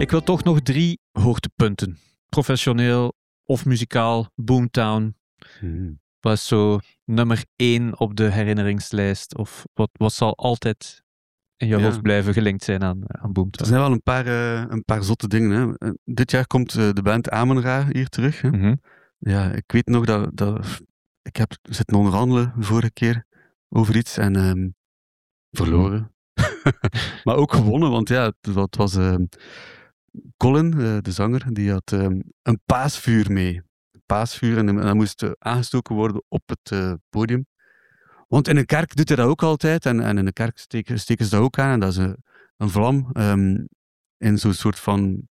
Ik wil toch nog 3 hoogtepunten. Professioneel of muzikaal, Boomtown. Wat is zo nummer 1 op de herinneringslijst? Of wat zal altijd in je hoofd blijven gelinkt zijn aan Boomtown? Er zijn wel een paar zotte dingen. Hè. Dit jaar komt de band Amen-Ra hier terug. Hè. Mm-hmm. Ja, ik weet nog dat ik heb zitten onderhandelen de vorige keer over iets en verloren. Maar ook gewonnen, want ja, het was Colin, de zanger, die had een paasvuur mee. Een paasvuur en dat moest aangestoken worden op het podium. Want in een kerk doet hij dat ook altijd en in een kerk steken ze dat ook aan en dat is een vlam in zo'n soort van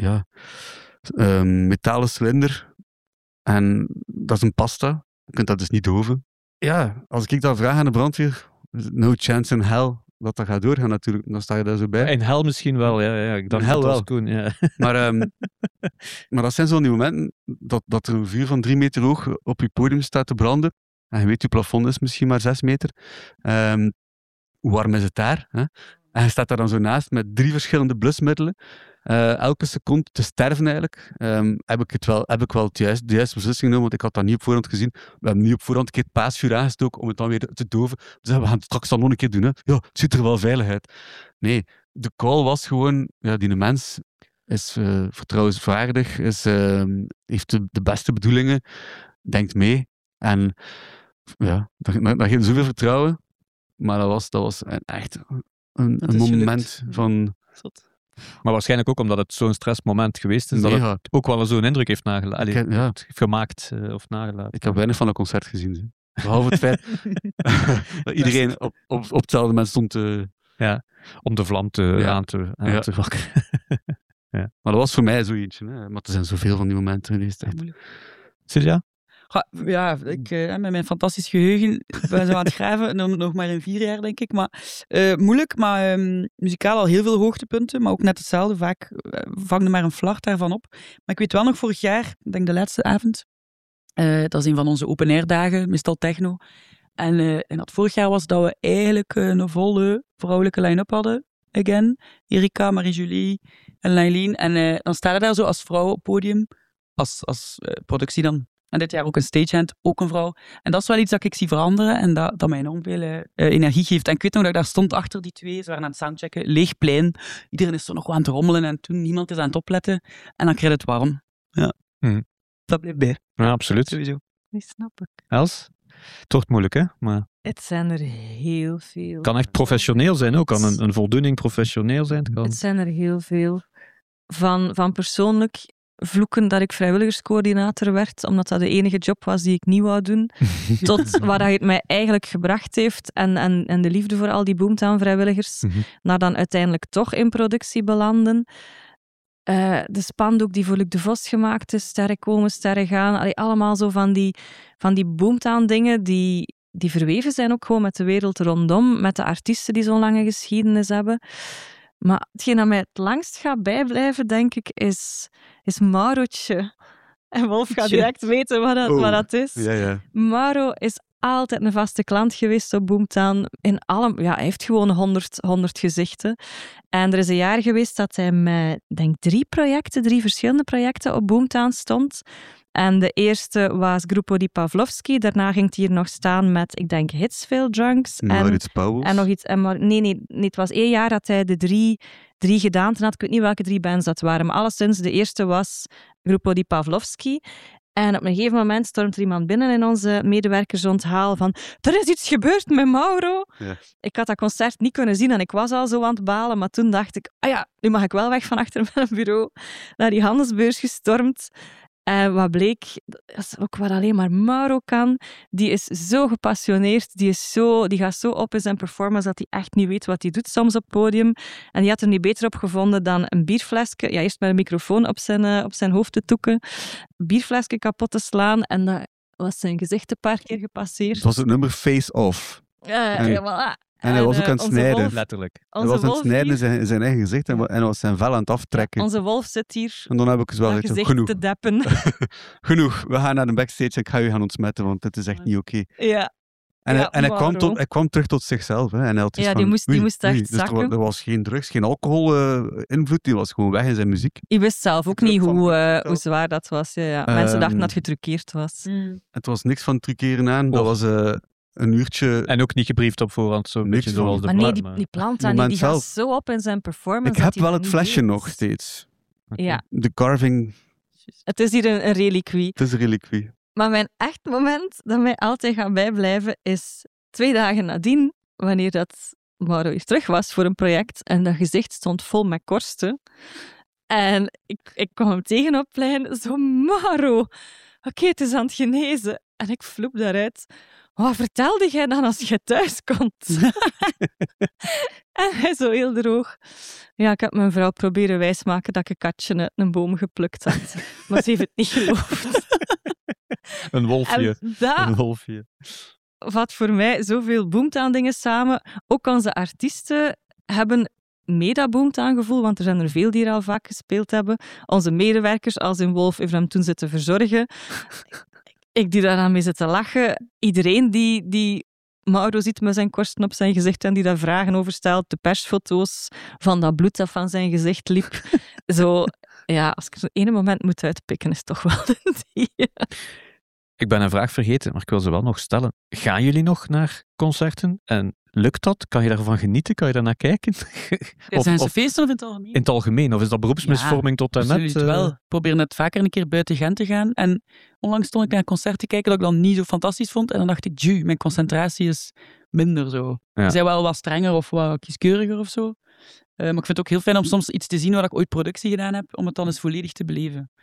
metalen cilinder en dat is een pasta. Je kunt dat dus niet doven. Ja, als ik dat vraag aan de brandweer, no chance in hell dat gaat doorgaan natuurlijk, dan sta je daar zo bij. In hel misschien wel, ja. Ik dacht in hel dat was wel. Koen, ja. Maar dat zijn zo die momenten dat er een vuur van 3 meter hoog op je podium staat te branden. En je weet, je plafond is misschien maar 6 meter. Hoe warm is het daar? Hè? En je staat daar dan zo naast met 3 verschillende blusmiddelen. Elke seconde te sterven eigenlijk. Heb ik wel de juiste beslissing genomen, want ik had dat niet op voorhand gezien. We hebben niet op voorhand een keer het paasvuur aangestoken om het dan weer te doven. Dus we gaan het straks dan nog een keer doen. Hè? Ja, het ziet er wel veilig uit. Nee, de call was gewoon, die mens is vertrouwenswaardig, heeft de beste bedoelingen, denkt mee. En ja, dat geeft zoveel vertrouwen. Maar dat was echt een moment van... Maar waarschijnlijk ook omdat het zo'n stressmoment geweest is, dat het ook wel zo'n indruk heeft gemaakt of nagelaten. Ik heb weinig van dat concert gezien. Hè. Behalve het feit dat iedereen op hetzelfde moment stond om de vlam aan te vakken. Ja. Maar dat was voor mij zo eentje. Hè. Maar er zijn zoveel van die momenten geweest. Silja? Ja, ik met mijn fantastisch geheugen ben zo aan het schrijven, nog maar in 4 jaar denk ik. Maar moeilijk, maar muzikaal al heel veel hoogtepunten, maar ook net hetzelfde. Vaak vang je maar een vlag daarvan op. Maar ik weet wel nog vorig jaar, ik denk de laatste avond, dat is een van onze open-air dagen, meestal techno. En dat vorig jaar was dat we eigenlijk een volle vrouwelijke line-up hadden. Again, Erika, Marie-Julie en Lailien. En dan staan we daar zo als vrouw op het podium, als productie dan. En dit jaar ook een stagehand, ook een vrouw. En dat is wel iets dat ik zie veranderen en dat mij enorm veel energie geeft. En ik weet nog dat ik daar stond achter die 2, ze waren aan het soundchecken, leeg plein. Iedereen is zo nog aan het rommelen en toen niemand is aan het opletten. En dan krijg je het warm. Ja. Dat blijft bij. Ja, absoluut. Sowieso. Dat snap ik. Els? Het wordt moeilijk, hè? Maar Het zijn er heel veel. het kan echt professioneel zijn ook. Kan een voldoening professioneel zijn. Het zijn er heel veel. Van persoonlijk vloeken dat ik vrijwilligerscoördinator werd, omdat dat de enige job was die ik niet wou doen, tot waar dat het mij eigenlijk gebracht heeft en de liefde voor al die Boomtown-vrijwilligers, naar dan uiteindelijk toch in productie belanden. De spandoek die voor Luc de Vos gemaakt is, sterren komen, sterren gaan, allemaal zo van die Boomtown-dingen die verweven zijn ook gewoon met de wereld rondom, met de artiesten die zo'n lange geschiedenis hebben. Maar hetgeen dat mij het langst gaat bijblijven, denk ik, is Maurootje. En Wolf gaat direct weten wat dat is. Ja. Mauro is altijd een vaste klant geweest op Boomtown. Hij heeft gewoon 100 gezichten. En er is een jaar geweest dat hij met, denk 3 verschillende projecten op Boomtown stond. En de eerste was Gruppo di Pavlovski. Daarna ging het hier nog staan met, ik denk, Hitsville Drunks. Maurits Pauwels. En nog iets. Nee, het was 1 jaar dat hij de drie gedaanten had. Ik weet niet welke 3 bands dat waren. Maar alleszins, de eerste was Gruppo di Pavlovski. En op een gegeven moment stormt er iemand binnen in onze medewerkersonthaal van er is iets gebeurd met Mauro. Ja. Ik had dat concert niet kunnen zien en ik was al zo aan het balen. Maar toen dacht ik, nu mag ik wel weg van achter mijn bureau. Naar die handelsbeurs gestormd. En wat bleek, dat is ook wat alleen maar Mauro kan. Die is zo gepassioneerd, die gaat zo op in zijn performance dat hij echt niet weet wat hij doet soms op het podium. En die had er niet beter op gevonden dan een bierflesje, eerst met een microfoon op zijn hoofd te toeken, een bierflesje kapot te slaan en dat was zijn gezicht een paar keer gepasseerd. Het was het nummer Face Off. Voilà. En hij was ook aan het snijden. Letterlijk. Hij was aan het snijden in zijn eigen gezicht en hij was zijn vel aan het aftrekken. Onze Wolf zit hier En dan heb ik dus wel dat gezegd, gezicht genoeg. te deppen. Genoeg, we gaan naar de backstage en ik ga u gaan ontsmetten, want dit is echt niet oké. Ja. En, Ja, hij Mauro. kwam terug tot zichzelf. Hè. En hij had iets Ja, van, die moest echt dus zakken. er was geen drugs, geen alcohol-invloed. Die was gewoon weg in zijn muziek. Je wist zelf ook Ik niet ook van hoe verteld. hoe zwaar dat was. Ja. Mensen dachten dat het getruckeerd was. Het was niks van truceren aan. Dat was een uurtje... En ook niet gebriefd op voorhand, zo'n Niks beetje van. zoals de Maar nee, plaat, die plant Het dan niet. moment Die gaat zelf. zo op in zijn performance. Ik dat heb hij wel dat het niet flesje weet. nog steeds. Ja, De carving, het is hier een reliquie. het is een reliquie. Maar mijn echt moment dat mij altijd gaat bijblijven is 2 dagen nadien, wanneer dat Mauro hier terug was voor een project en dat gezicht stond vol met korsten. En ik kwam hem tegen op het plein, zo Mauro, oké, het is aan het genezen. En ik vloep daaruit, wat vertelde jij dan als je thuis komt? En hij zo heel droog. Ja, ik heb mijn vrouw proberen wijsmaken dat ik een katje uit een boom geplukt had. Maar ze heeft het niet geloofd. Een wolfje. En dat Een wolfje. vat voor mij zoveel Boomtown-dingen samen. Ook onze artiesten hebben mee dat Boomtown-gevoel, want er zijn er veel die er al vaak gespeeld hebben. Onze medewerkers, als in Wolf, heeft hem toen zitten verzorgen. Ik die daar aan mee zitten lachen. Iedereen die Mauro ziet met zijn korsten op zijn gezicht en die daar vragen over stelt, de persfoto's van dat bloed dat van zijn gezicht liep. Zo, ja, als ik zo'n ene moment moet uitpikken, is het toch wel die. Ik ben een vraag vergeten, maar ik wil ze wel nog stellen. Gaan jullie nog naar concerten? En lukt dat? Kan je daarvan genieten? Kan je daar naar kijken? Zijn ze of feesten of in het algemeen? in het algemeen? Of is dat beroepsmisvorming tot en met? Absoluut wel. Ik probeer net vaker een keer buiten Gent te gaan. En onlangs stond ik naar een concert te kijken dat ik dan niet zo fantastisch vond. En dan dacht ik, mijn concentratie is minder zo. Ja. Ze zijn wel wat strenger of wat kieskeuriger of zo. Maar ik vind het ook heel fijn om soms iets te zien waar ik ooit productie gedaan heb, om het dan eens volledig te beleven.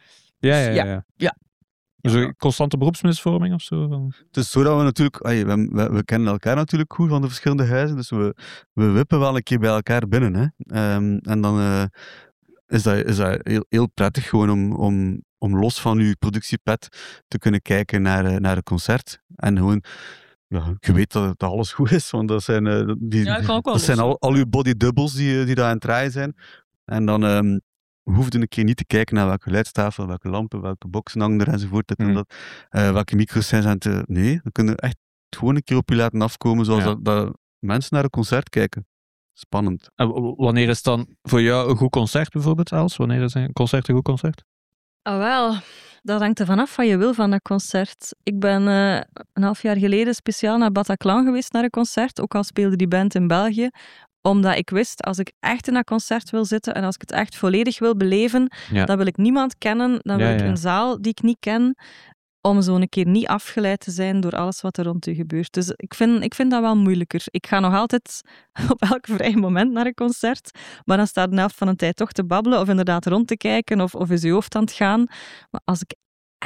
Ja. Dus een constante beroepsmisvorming of zo? Het is zo dat we natuurlijk... We kennen elkaar natuurlijk goed van de verschillende huizen, dus we wippen wel een keer bij elkaar binnen. Hè. En dan is dat heel prettig gewoon om los van uw productiepet te kunnen kijken naar een concert. En gewoon... Ja, je weet dat alles goed is, want dat zijn, Ja, ik kan ook wel dat zijn los. al uw body doubles die daar aan het draaien zijn. En dan hoefde een keer niet te kijken naar welke geluidstafel, welke lampen, welke boxen hangen er enzovoort. Dit en dat. Welke micro's zijn ze aan het... Nee, dan kunnen we echt gewoon een keer op je laten afkomen, zoals dat mensen naar een concert kijken. Spannend. En wanneer is dan voor jou een goed concert bijvoorbeeld, Els? Wanneer is een concert een goed concert? Ah, wel, dat hangt er vanaf wat je wil van dat concert. Ik ben een half jaar geleden speciaal naar Bataclan geweest naar een concert, ook al speelde die band in België, omdat ik wist, als ik echt in dat concert wil zitten en als ik het echt volledig wil beleven, dan wil ik niemand kennen, dan wil ik een zaal die ik niet ken, om zo een keer niet afgeleid te zijn door alles wat er rond u gebeurt. Dus ik vind dat wel moeilijker. Ik ga nog altijd op elk vrij moment naar een concert, maar dan staat de helft van de tijd toch te babbelen of inderdaad rond te kijken of is je hoofd aan het gaan. Maar als ik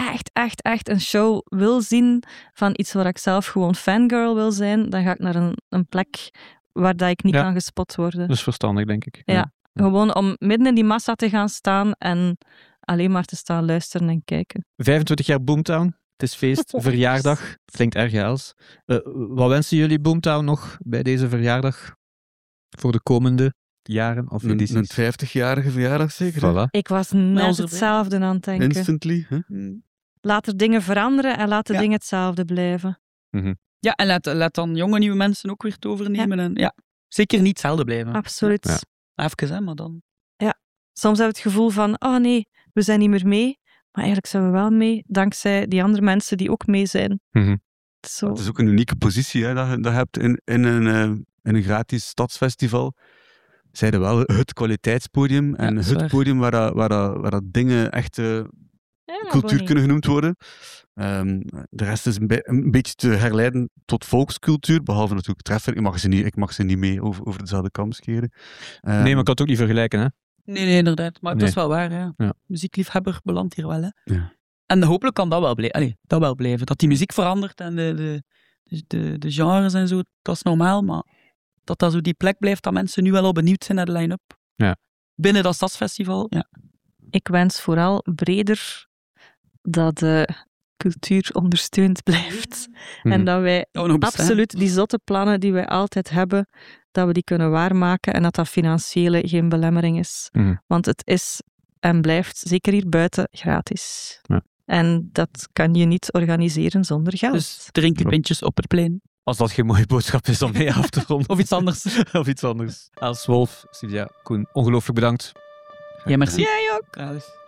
echt een show wil zien van iets waar ik zelf gewoon fangirl wil zijn, dan ga ik naar een plek waar dat ik niet kan gespot worden. Dat is verstandig, denk ik. Ja. Gewoon om midden in die massa te gaan staan en alleen maar te staan luisteren en kijken. 25 jaar Boomtown. Het is feest, verjaardag. Het klinkt erg, Els. Wat wensen jullie Boomtown nog bij deze verjaardag? Voor de komende jaren of edities? Een 50-jarige verjaardag zeker? Hè? Voilà. Ik was net hetzelfde aan het denken. Instantly. Hè? Laat er dingen veranderen en laat de dingen hetzelfde blijven. Ja, en laat dan jonge nieuwe mensen ook weer het overnemen. En, zeker niet hetzelfde blijven. Absoluut. Ja. Even, hè, maar dan... Ja. Soms heb je het gevoel van, oh nee, we zijn niet meer mee. Maar eigenlijk zijn we wel mee, dankzij die andere mensen die ook mee zijn. Zo. Het is ook een unieke positie hè, dat je hebt in een gratis stadsfestival. Zij wel het kwaliteitspodium en het podium waar dat dingen echt cultuur kunnen genoemd worden. De rest is een beetje te herleiden tot volkscultuur, behalve natuurlijk Treffer. Ik mag ze niet mee over dezelfde kam scheren. Nee, maar ik kan het ook niet vergelijken, hè? Nee, inderdaad. Maar het is wel waar, ja. Muziekliefhebber belandt hier wel, hè. Ja. En hopelijk kan dat wel blijven. Dat die muziek verandert en de genres en zo, dat is normaal, maar dat zo die plek blijft dat mensen nu wel al benieuwd zijn naar de line-up. Ja. Binnen dat stadsfestival, ja. Ik wens vooral breder dat de cultuur ondersteund blijft. En dat wij absoluut die zotte plannen die wij altijd hebben, dat we die kunnen waarmaken en dat financiële geen belemmering is. Want het is en blijft, zeker hier buiten, gratis. Ja. En dat kan je niet organiseren zonder geld. Dus drinken pintjes op het plein. Als dat geen mooie boodschap is om mee af te ronden. Of iets anders. Of iets anders. Els Wolf, Sylvia, Koen, ongelooflijk bedankt. Ja, merci. Jij ook. Graag.